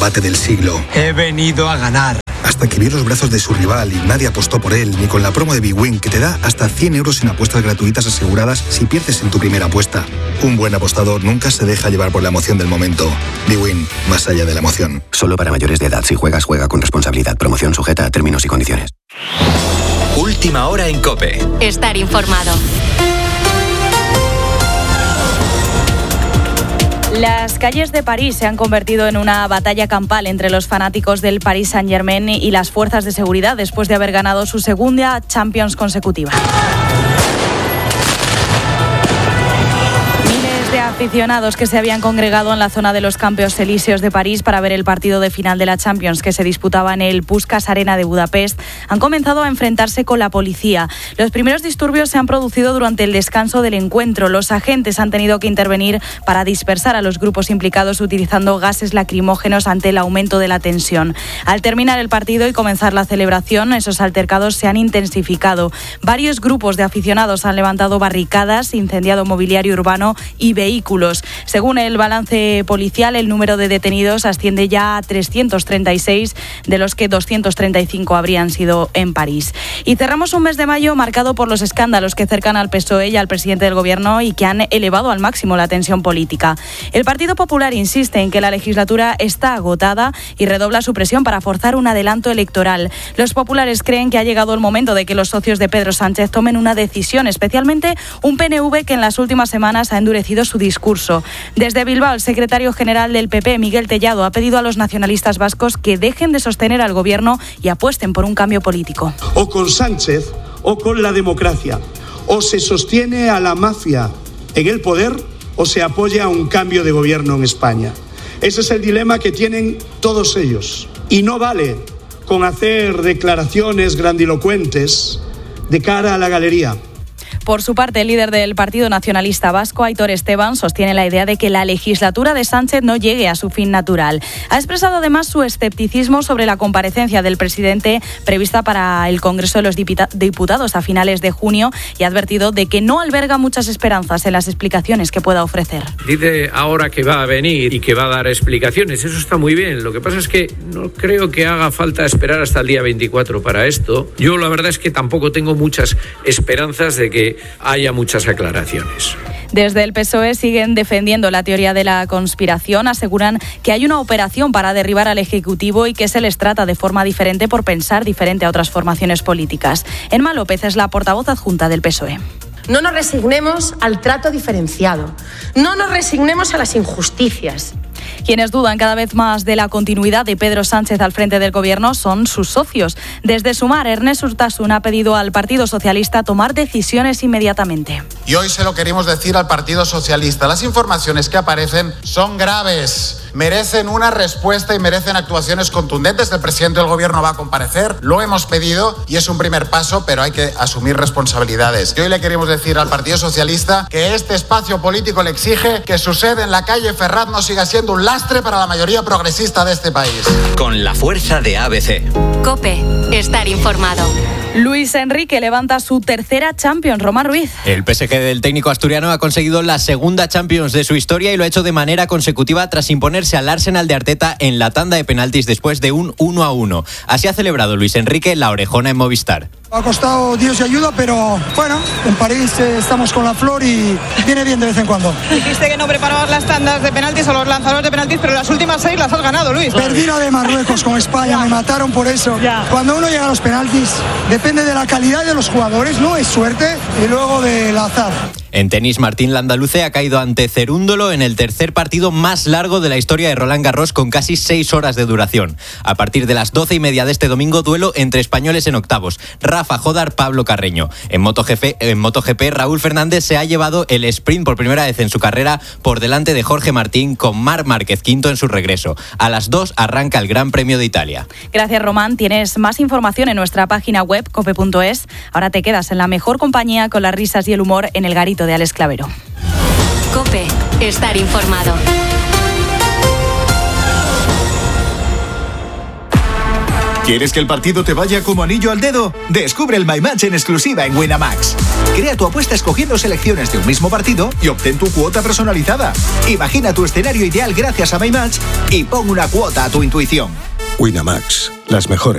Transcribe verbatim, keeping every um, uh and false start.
combate del siglo. He venido a ganar. Hasta que vio los brazos de su rival y nadie apostó por él, ni con la promo de bwin, que te da hasta cien euros en apuestas gratuitas aseguradas si pierdes en tu primera apuesta. Un buen apostador nunca se deja llevar por la emoción del momento. bwin, más allá de la emoción. Solo para mayores de edad. Si juegas, juega con responsabilidad. Promoción sujeta a términos y condiciones. Última hora en COPE. Estar informado. Las calles de París se han convertido en una batalla campal entre los fanáticos del Paris Saint-Germain y las fuerzas de seguridad después de haber ganado su segunda Champions consecutiva. De aficionados que se habían congregado en la zona de los Campos Elíseos de París para ver el partido de final de la Champions que se disputaba en el Puskás Arena de Budapest han comenzado a enfrentarse con la policía. Los primeros disturbios se han producido durante el descanso del encuentro. Los agentes han tenido que intervenir para dispersar a los grupos implicados utilizando gases lacrimógenos ante el aumento de la tensión. Al terminar el partido y comenzar la celebración, esos altercados se han intensificado. Varios grupos de aficionados han levantado barricadas, incendiado mobiliario urbano y vehículos. Según el balance policial, el número de detenidos asciende ya a trescientos treinta y seis, de los que doscientos treinta y cinco habrían sido en París. Y cerramos un mes de mayo marcado por los escándalos que cercan al P S O E y al presidente del Gobierno y que han elevado al máximo la tensión política. El Partido Popular insiste en que la legislatura está agotada y redobla su presión para forzar un adelanto electoral. Los populares creen que ha llegado el momento de que los socios de Pedro Sánchez tomen una decisión, especialmente un P N V que en las últimas semanas ha endurecido su discurso. Desde Bilbao, el secretario general del P P, Miguel Tellado, ha pedido a los nacionalistas vascos que dejen de sostener al Gobierno y apuesten por un cambio político. O con Sánchez o con la democracia. O se sostiene a la mafia en el poder o se apoya a un cambio de gobierno en España. Ese es el dilema que tienen todos ellos. Y no vale con hacer declaraciones grandilocuentes de cara a la galería. Por su parte, el líder del Partido Nacionalista Vasco, Aitor Esteban, sostiene la idea de que la legislatura de Sánchez no llegue a su fin natural. Ha expresado además su escepticismo sobre la comparecencia del presidente prevista para el Congreso de los Diputados a finales de junio y ha advertido de que no alberga muchas esperanzas en las explicaciones que pueda ofrecer. Dice ahora que va a venir y que va a dar explicaciones. Eso está muy bien. Lo que pasa es que no creo que haga falta esperar hasta el día veinticuatro para esto. Yo la verdad es que tampoco tengo muchas esperanzas de que haya muchas aclaraciones. Desde el P S O E siguen defendiendo la teoría de la conspiración. Aseguran que hay una operación para derribar al Ejecutivo y que se les trata de forma diferente por pensar diferente a otras formaciones políticas. Emma López es la portavoz adjunta del P S O E. No nos resignemos al trato diferenciado. No nos resignemos a las injusticias. Quienes dudan cada vez más de la continuidad de Pedro Sánchez al frente del Gobierno son sus socios. Desde Sumar, Ernest Urtasun ha pedido al Partido Socialista tomar decisiones inmediatamente. Y hoy se lo queremos decir al Partido Socialista. Las informaciones que aparecen son graves. Merecen una respuesta y merecen actuaciones contundentes. El presidente del Gobierno va a comparecer, lo hemos pedido y es un primer paso, pero hay que asumir responsabilidades. Y hoy le queremos decir al Partido Socialista que este espacio político le exige que su sede en la calle Ferraz no siga siendo un lastre para la mayoría progresista de este país. Con la fuerza de A B C. COPE, estar informado. Luis Enrique levanta su tercera Champions. Román Ruiz. El P S G del técnico asturiano ha conseguido la segunda Champions de su historia y lo ha hecho de manera consecutiva tras imponerse al Arsenal de Arteta en la tanda de penaltis después de un uno a uno. Así ha celebrado Luis Enrique la orejona en Movistar. Ha costado Dios y ayuda, pero bueno, en París eh, estamos con la flor y viene bien de vez en cuando. Dijiste que no preparabas las tandas de penaltis o los lanzadores de penaltis, pero las últimas seis las has ganado, Luis. Perdí la de Marruecos con España, me mataron por eso. Ya. Cuando uno llega a los penaltis, depende de la calidad de los jugadores, no es suerte, y luego del azar. En tenis, Martín Landaluce ha caído ante Cerúndolo en el tercer partido más largo de la historia de Roland Garros, con casi seis horas de duración. A partir de las doce y media de este domingo, duelo entre españoles en octavos. Rafa Jodar, Pablo Carreño. En MotoGP, en MotoGP, Raúl Fernández se ha llevado el sprint por primera vez en su carrera por delante de Jorge Martín, con Marc Márquez quinto en su regreso. A las dos arranca el Gran Premio de Italia. Gracias, Román. Tienes más información en nuestra página web, cope punto es. Ahora te quedas en la mejor compañía con las risas y el humor en el garito de Alex Clavero. COPE, estar informado. ¿Quieres que el partido te vaya como anillo al dedo? Descubre el My Match en exclusiva en Winamax. Crea tu apuesta escogiendo selecciones de un mismo partido y obtén tu cuota personalizada. Imagina tu escenario ideal gracias a My Match y pon una cuota a tu intuición. Winamax, las mejores